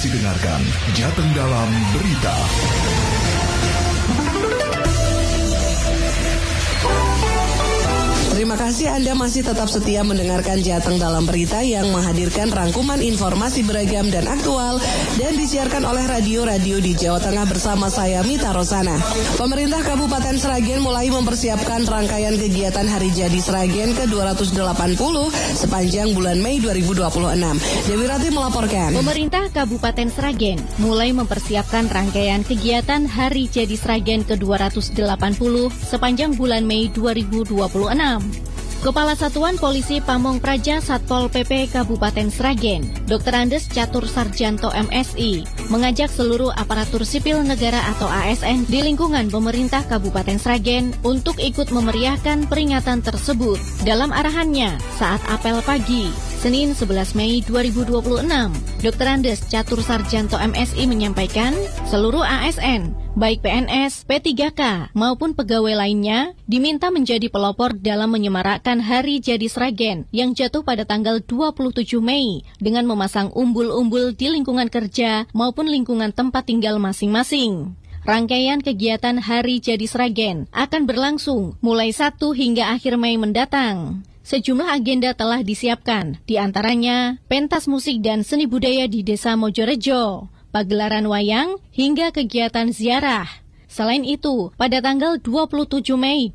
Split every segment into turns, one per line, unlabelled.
masih dengarkan Jateng Dalam Berita.
Terima kasih Anda masih tetap setia mendengarkan Jateng Dalam Berita yang menghadirkan rangkuman informasi beragam dan aktual dan disiarkan oleh radio-radio di Jawa Tengah bersama saya Mita Rosana. Pemerintah Kabupaten Sragen mulai mempersiapkan rangkaian kegiatan Hari Jadi Sragen ke-280 sepanjang bulan Mei 2026. Dewi Rati melaporkan.
Pemerintah Kabupaten Sragen mulai mempersiapkan rangkaian kegiatan Hari Jadi Sragen ke-280 sepanjang bulan Mei 2026. Kepala Satuan Polisi Pamong Praja Satpol PP Kabupaten Sragen, Dr. Andes Catur Sarjanto MSI, mengajak seluruh aparatur sipil negara atau ASN di lingkungan pemerintah Kabupaten Sragen untuk ikut memeriahkan peringatan tersebut. Dalam arahannya saat apel pagi, Senin 11 Mei 2026, Dr. Andes Catur Sarjanto MSI menyampaikan seluruh ASN, baik PNS, P3K, maupun pegawai lainnya, diminta menjadi pelopor dalam menyemarakkan Hari Jadi Sragen yang jatuh pada tanggal 27 Mei dengan memasang umbul-umbul di lingkungan kerja maupun lingkungan tempat tinggal masing-masing. Rangkaian kegiatan Hari Jadi Sragen akan berlangsung mulai 1 hingga akhir Mei mendatang. Sejumlah agenda telah disiapkan, di antaranya pentas musik dan seni budaya di Desa Mojorejo, pagelaran wayang, hingga kegiatan ziarah. Selain itu, pada tanggal 27 Mei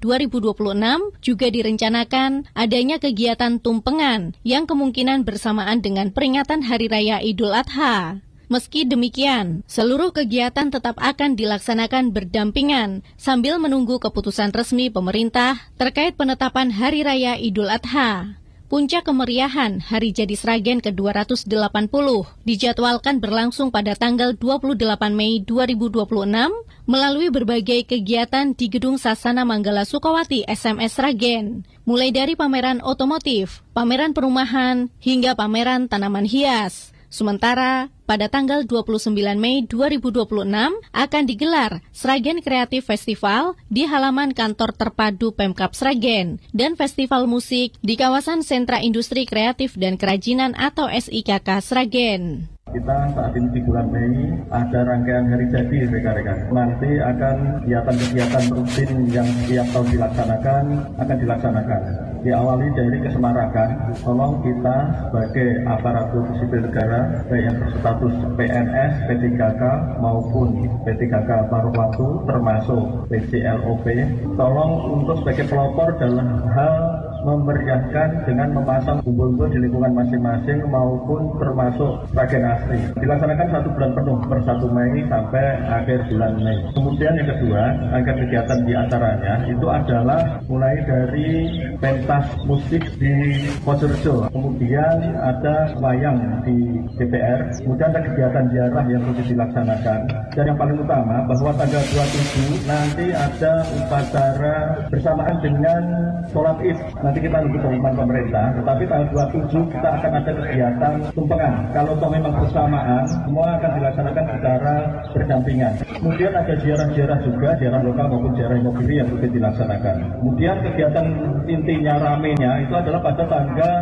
2026 juga direncanakan adanya kegiatan tumpengan yang kemungkinan bersamaan dengan peringatan Hari Raya Idul Adha. Meski demikian, seluruh kegiatan tetap akan dilaksanakan berdampingan sambil menunggu keputusan resmi pemerintah terkait penetapan Hari Raya Idul Adha. Puncak kemeriahan Hari Jadi Sragen ke-280 dijadwalkan berlangsung pada tanggal 28 Mei 2026 melalui berbagai kegiatan di Gedung Sasana Manggala Sukawati SMS Sragen, mulai dari pameran otomotif, pameran perumahan, hingga pameran tanaman hias. Sementara, pada tanggal 29 Mei 2026 akan digelar Sragen Creative Festival di halaman kantor terpadu Pemkab Sragen dan festival musik di kawasan Sentra Industri Kreatif dan Kerajinan atau SIKK Sragen.
Kita saat ini di bulan Mei ada rangkaian Hari Jadi rekan-rekan. Nanti akan kegiatan-kegiatan rutin yang setiap tahun akan dilaksanakan. Diawali dari kesemarakan, tolong kita sebagai aparatur sipil negara, baik yang berstatus PNS, P3K maupun P3K paruh waktu, termasuk PCLOP, tolong untuk sebagai pelopor dalam hal memeriahkan dengan memasang umbul-umbul di lingkungan masing-masing maupun termasuk Sragen Asri. Dilaksanakan 1 bulan penuh per 1 Mei sampai akhir bulan Mei. Kemudian yang kedua, rangkaian kegiatan di antaranya itu adalah mulai dari pentas musik di Mojorejo, kemudian ada wayang di DPR, kemudian ada kegiatan ziarah yang terus dilaksanakan. Dan yang paling utama bahwa tanggal 27 nanti ada upacara bersamaan dengan sholat Id. Nanti kita nunggu pengumuman pemerintah, tetapi tanggal 27 kita akan ada kegiatan tumpengan. Kalau toh memang bersamaan, semua akan dilaksanakan secara berdampingan. Kemudian ada ziarah-ziarah juga, ziarah lokal maupun ziarah immobilier yang rutin dilaksanakan. Kemudian kegiatan intinya ramenya itu adalah pada tanggal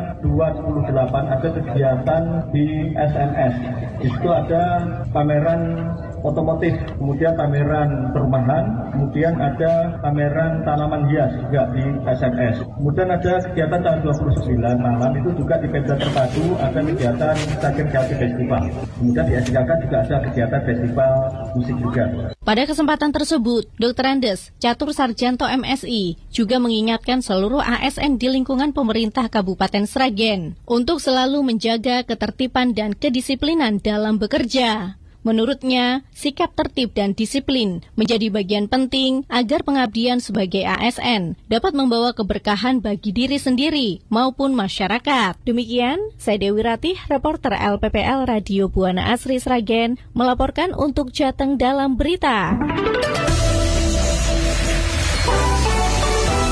28 ada kegiatan di SNS. Di situ ada pameran otomotif, kemudian pameran perumahan, kemudian ada pameran tanaman hias juga di SNS. Kemudian ada kegiatan tanggal 29 malam itu juga di Pemda Terpadu ada kegiatan Sragen Creative Festival. Kemudian di SIKK juga ada kegiatan festival musik juga.
Pada kesempatan tersebut, Dr. Andes Catur Sarjanto MSI juga mengingatkan seluruh ASN di lingkungan pemerintah Kabupaten Sragen untuk selalu menjaga ketertiban dan kedisiplinan dalam bekerja. Menurutnya, sikap tertib dan disiplin menjadi bagian penting agar pengabdian sebagai ASN dapat membawa keberkahan bagi diri sendiri maupun masyarakat. Demikian, saya Dewi Ratih, reporter LPPL Radio Buana Asri Sragen, melaporkan untuk Jateng Dalam Berita.
Lapas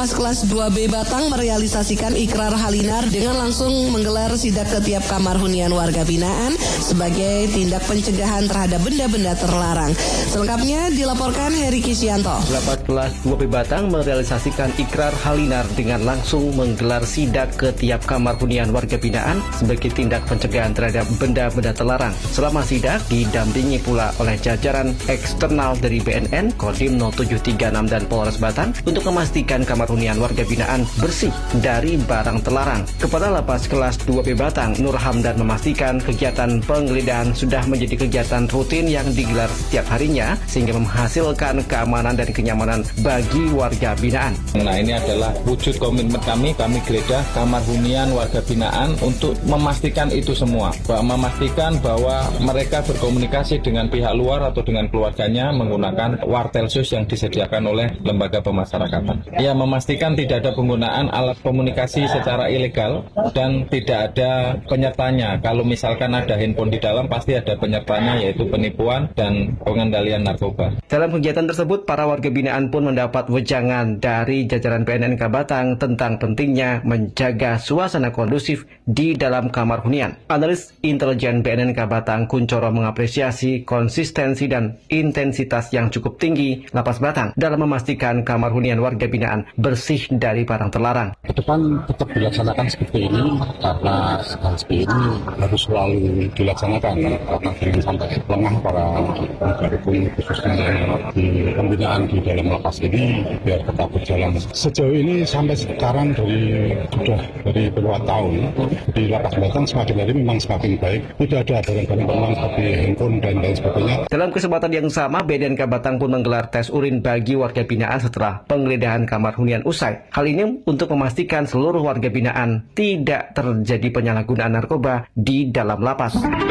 Lapas kelas 2B Batang merealisasikan ikrar halinar dengan langsung menggelar sidak ke tiap kamar hunian warga binaan sebagai tindak pencegahan terhadap benda-benda terlarang. Selengkapnya dilaporkan Heri Kisyanto.
Lapas kelas 2B Batang merealisasikan ikrar halinar dengan langsung menggelar sidak ke tiap kamar hunian warga binaan sebagai tindak pencegahan terhadap benda-benda terlarang. Selama sidak didampingi pula oleh jajaran eksternal dari BNN, Kodim 0736 dan Polres Batang untuk memastikan kamar hunian warga binaan bersih dari barang terlarang. Kepala Lapas kelas 2B Batang, Nur Hamdan, memastikan kegiatan penggeledahan sudah menjadi kegiatan rutin yang digelar setiap harinya sehingga menghasilkan keamanan dan kenyamanan bagi warga binaan.
Nah, ini adalah wujud komitmen kami geledah kamar hunian warga binaan untuk memastikan itu semua, memastikan bahwa mereka berkomunikasi dengan pihak luar atau dengan keluarganya menggunakan wartelsus yang disediakan oleh lembaga pemasyarakatan. Ya, memastikan tidak ada penggunaan alat komunikasi secara ilegal dan tidak ada penyertanya. Kalau misalkan ada handphone di dalam, pasti ada penyertanya, yaitu penipuan dan pengendalian narkoba.
Dalam kegiatan tersebut, para warga binaan pun mendapat wejangan dari jajaran BNN Batang tentang pentingnya menjaga suasana kondusif di dalam kamar hunian. Analis intelijen BNN Batang, Kuncoro, mengapresiasi konsistensi dan intensitas yang cukup tinggi Lapas Batang dalam memastikan kamar hunian warga binaan bersih dari barang terlarang.
Ke depan tetap dilaksanakan seperti ini karena seperti ini harus selalu dilaksanakan karena jangan sampai lengah para penegak hukum khususnya di pembinaan di dalam lapas ini biar tetap berjalan. Sejauh ini sampai sekarang sudah dari beberapa tahun di Lapas Batang semakin hari memang semakin baik. Tidak ada barang-barang terlarang seperti handphone dan lain sebagainya.
Dalam kesempatan yang sama, BNN Batang pun menggelar tes urin bagi warga binaan setelah penggeledahan kamar hunian usai. Hal ini untuk memastikan seluruh warga binaan tidak terjadi penyalahgunaan narkoba di dalam lapas.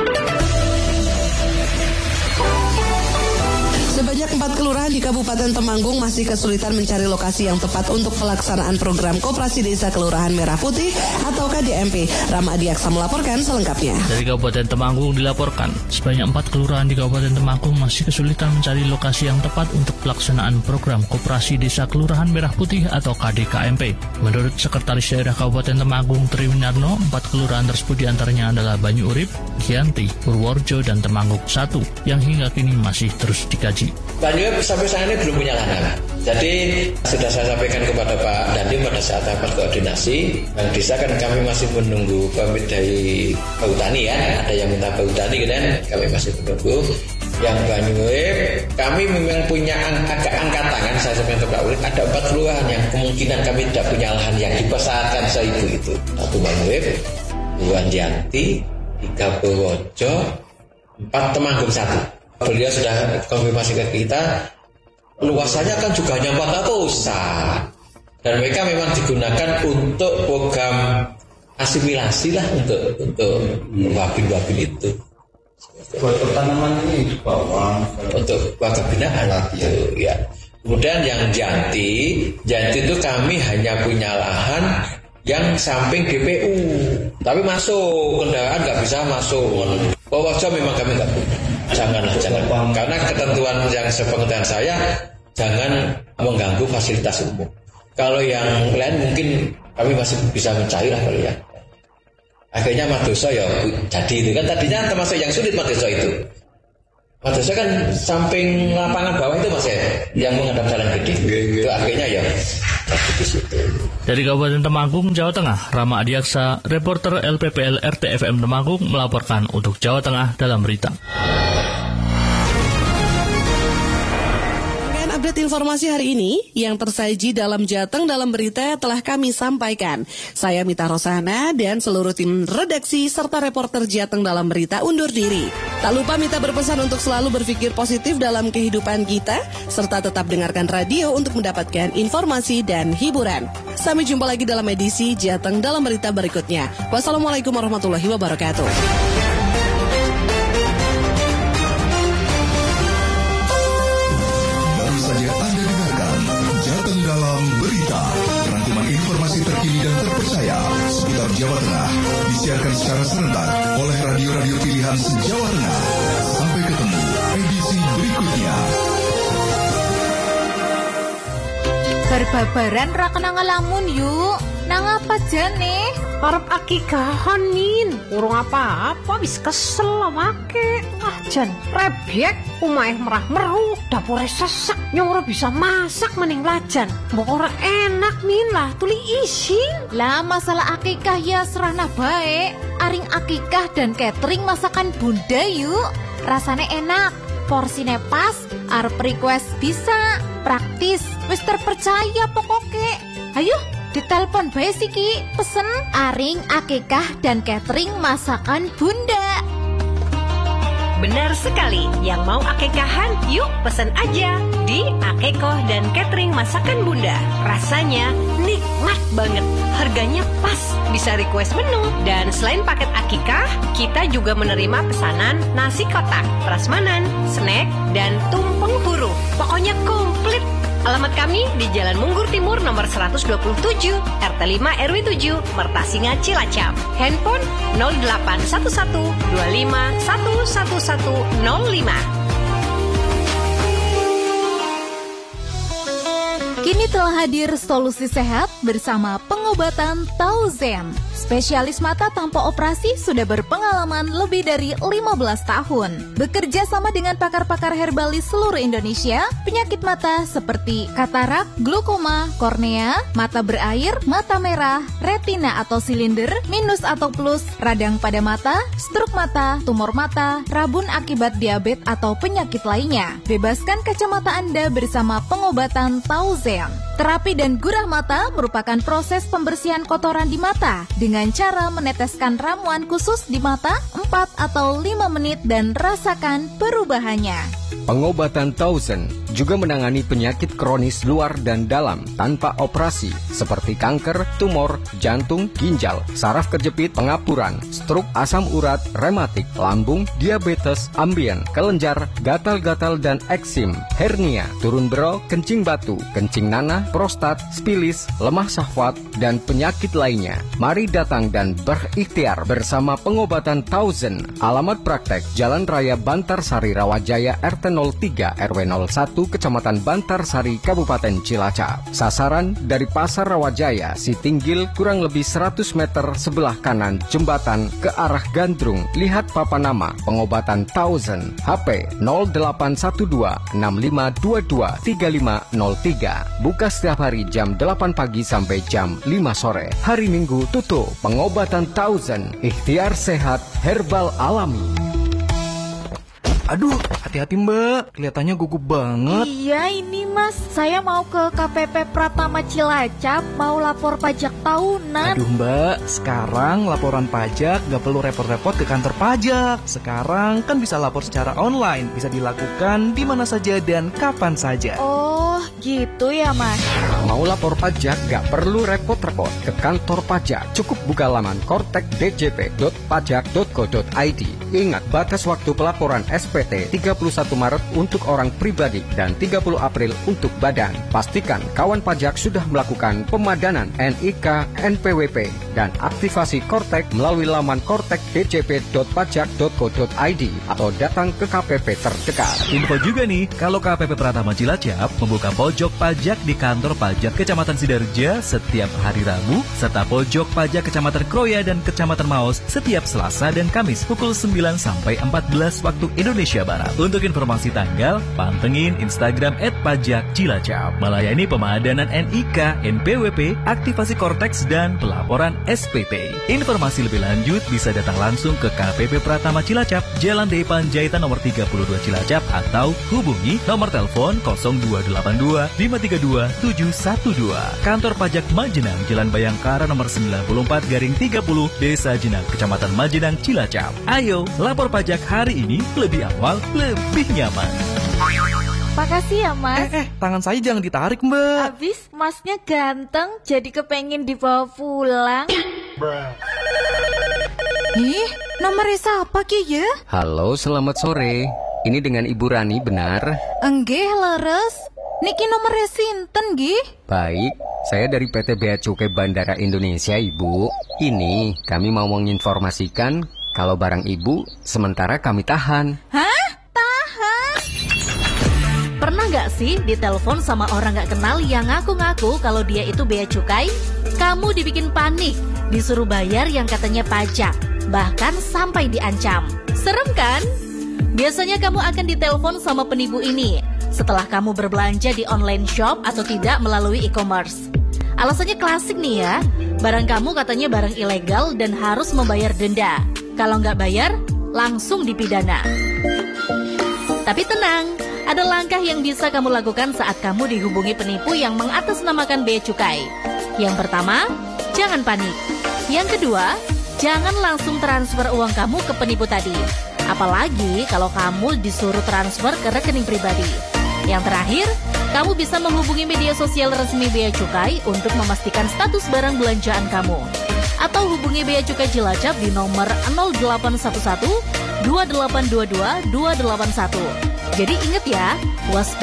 Sebanyak 4 kelurahan di Kabupaten Temanggung masih kesulitan mencari lokasi yang tepat untuk pelaksanaan program Koperasi Desa Kelurahan Merah Putih atau KDMP. Rama Adiaksa melaporkan selengkapnya.
Dari Kabupaten Temanggung dilaporkan, sebanyak 4 kelurahan di Kabupaten Temanggung masih kesulitan mencari lokasi yang tepat untuk pelaksanaan program Koperasi Desa Kelurahan Merah Putih atau KDKMP. Menurut Sekretaris Daerah Kabupaten Temanggung Tri Winarno, 4 kelurahan tersebut diantaranya adalah Banyu Urip, Giyanti, Purworejo, dan Temanggung 1 yang hingga kini masih terus dikaji.
Banyu sampai saat ini belum punya lahan. Jadi sudah saya sampaikan kepada Pak Dandim pada saat rapat koordinasi. Bank Desa kan kami masih menunggu pamit dari Perhutani ya. Ada yang minta Perhutani kan, kami masih menunggu. Yang Banyu Urip, kami memang punya agak angkat tangan. Saya sampaikan ke Pak Urip, ada 4 kelurahan yang kemungkinan kami tidak punya lahan yang dipersyaratkan seibu itu. 1 Banyu Urip, 2 Giyanti, 3 Purworejo, 4 Temanggung 1. Beliau sudah konfirmasi ke kita, luasannya kan juga hanya 400 dan mereka memang digunakan untuk program asimilasi lah untuk wabin itu.
Buat tanaman ini di bawah
untuk warga binaan itu ya. Kemudian yang Giyanti itu kami hanya punya lahan yang samping DPU, tapi masuk kendaraan nggak bisa masuk. Purworejo memang kami nggak punya. Jangan. Karena ketentuan yang sepengetahuan saya, jangan mengganggu fasilitas umum. Kalau yang lain mungkin kami masih bisa mencari lah kalau ya. Akhirnya Madoso ya jadi itu kan tadinya termasuk yang sulit Madoso itu. Madoso kan samping lapangan bawah itu Mas ya, yang menghadap jalan gede. Itu akhirnya ya di situ.
Dari Kabupaten Temanggung, Jawa Tengah, Rama Adiaksa, reporter LPPL RTFM Temanggung melaporkan untuk Jawa Tengah dalam berita.
Update informasi hari ini yang tersaji dalam Jateng dalam berita telah kami sampaikan. Saya Mita Rosana dan seluruh tim redaksi serta reporter Jateng dalam berita undur diri. Tak lupa Mita berpesan untuk selalu berpikir positif dalam kehidupan kita serta tetap dengarkan radio untuk mendapatkan informasi dan hiburan. Sampai jumpa lagi dalam edisi Jateng dalam berita berikutnya. Wassalamualaikum warahmatullahi wabarakatuh.
Saja Anda dengarkan Jateng dalam berita, rangkuman informasi terkini dan terpercaya seputar Jawa Tengah, disiarkan secara serentak oleh radio-radio pilihan se-Jawa Tengah. Sampai ketemu edisi berikutnya.
Berbabaran ra kena ngelamun yuk. Nang apa jane?
Arep akikahan Min. Urung apa-apa wis kesel awake. Jan rebek omahe merah-meru, dapure sesek, nyong ora bisa masak mending lajan. Mbok ora enak Min lah, tuli isin.
Lah masalah akikah ya serana bae. Aring akikah dan catering masakan Bunda yuk. Rasane enak, porsine pas, arep request bisa, praktis, wis terpercaya pokoknya. Ayo ditelepon bae siki, pesen aring akikah dan catering masakan Bunda.
Benar sekali, yang mau akikahan yuk pesen aja di Akikoh dan Catering Masakan Bunda. Rasanya nikmat banget, harganya pas, bisa request menu. Dan selain paket akikah, kita juga menerima pesanan nasi kotak, prasmanan, snack, dan tumpeng buruh. Pokoknya komplit. Alamat kami di Jalan Munggur Timur nomor 127, RT 5 RW 7, Mertasinga, Cilacap. Handphone 0811251105.
Kini telah hadir solusi sehat bersama pengobatan Tauzen. Spesialis mata tanpa operasi sudah berpengalaman lebih dari 15 tahun. Bekerja sama dengan pakar-pakar herbalis seluruh Indonesia, penyakit mata seperti katarak, glaukoma, kornea, mata berair, mata merah, retina atau silinder, minus atau plus, radang pada mata, stroke mata, tumor mata, rabun akibat diabetes atau penyakit lainnya. Bebaskan kacamata Anda bersama pengobatan Tauzen. Terapi dan gurah mata merupakan proses pembersihan kotoran di mata dengan cara meneteskan ramuan khusus di mata 4 atau 5 menit dan rasakan perubahannya.
Pengobatan Tauzen juga menangani penyakit kronis luar dan dalam tanpa operasi seperti kanker, tumor, jantung, ginjal, saraf kejepit, pengapuran, stroke, asam urat, rematik, lambung, diabetes, ambien, kelenjar, gatal-gatal dan eksim, hernia, turun bero, kencing batu, kencing nanah, prostat, spilis, lemah syahwat, dan penyakit lainnya. Mari datang dan berikhtiar bersama pengobatan Tauzen. Alamat praktek Jalan Raya Bantarsari Rawajaya RT 03 RW 01 Kecamatan Bantarsari Kabupaten Cilacap. Sasaran dari Pasar Rawajaya, Sitinggil kurang lebih 100 meter sebelah kanan jembatan ke arah Gandrung. Lihat papan nama pengobatan Tauzen. HP 0812 6522 3503. Buka setiap hari jam 8 pagi sampai jam 5 sore. Hari Minggu tutup. Pengobatan Tauzen. Ikhtiar sehat herbal alami.
Aduh, hati-hati Mbak, kelihatannya gugup banget.
Iya ini Mas, saya mau ke KPP Pratama Cilacap, mau lapor pajak tahunan.
Aduh Mbak, sekarang laporan pajak gak perlu repot-repot ke kantor pajak. Sekarang kan bisa lapor secara online, bisa dilakukan di mana saja dan kapan saja.
Oh, gitu ya Mas.
Mau lapor pajak gak perlu repot-repot ke kantor pajak. Cukup buka laman kortekdjp.pajak.go.id. Ingat, batas waktu pelaporan SPT 31 Maret untuk orang pribadi dan 30 April untuk badan. Pastikan kawan pajak sudah melakukan pemadanan NIK, NPWP, dan aktivasi Kortek melalui laman kortekdjp.pajak.go.id atau datang ke KPP terdekat.
Info juga nih, kalau KPP Pratama Cilacap membuka pojok pajak di kantor pajak Kecamatan Sidarja setiap hari Rabu, serta pojok pajak Kecamatan Kroya dan Kecamatan Maos setiap Selasa dan Kamis pukul 9 sampai 14 waktu Indonesia Barat. Untuk informasi tanggal, pantengin Instagram @pajakcilacap. Melayani pemadanan NIK, NPWP, aktivasi Kortex, dan pelaporan SPT. Informasi lebih lanjut bisa datang langsung ke KPP Pratama Cilacap, Jalan D. Panjaitan nomor 32 Cilacap, atau hubungi nomor telepon 0282 532 712. Kantor Pajak Majenang, Jalan Bayangkara nomor 94/30, Desa Jenang, Kecamatan Majenang, Cilacap. Ayo, lapor pajak hari ini lebih awal, lebih nyaman.
Makasih ya Mas.
Tangan saya jangan ditarik Mbak.
Abis Masnya ganteng, jadi kepengen dibawa pulang. Ih, nomornya siapa Ki ya?
Halo, selamat sore. Ini dengan Ibu Rani, benar?
Enggih, leres. Niki nomornya sinten Gi?
Baik, saya dari PT Bea Cukai Bandara Indonesia, Ibu. Ini kami mau menginformasikan kalau barang Ibu sementara kami tahan.
Hah? Tahan? Pernah nggak sih ditelepon sama orang nggak kenal yang ngaku-ngaku kalau dia itu bea cukai? Kamu dibikin panik, disuruh bayar yang katanya pajak, bahkan sampai diancam. Serem kan? Biasanya kamu akan ditelepon sama penipu ini setelah kamu berbelanja di online shop atau tidak melalui e-commerce. Alasannya klasik nih ya, barang kamu katanya barang ilegal dan harus membayar denda. Kalau nggak bayar, langsung dipidana. Tapi tenang, ada langkah yang bisa kamu lakukan saat kamu dihubungi penipu yang mengatasnamakan bea cukai. Yang pertama, jangan panik. Yang kedua, jangan langsung transfer uang kamu ke penipu tadi. Apalagi kalau kamu disuruh transfer ke rekening pribadi. Yang terakhir, kamu bisa menghubungi media sosial resmi Bea Cukai untuk memastikan status barang belanjaan kamu. Atau hubungi Bea Cukai Cilacap di nomor 0811 2822 281. Jadi ingat ya, waspada.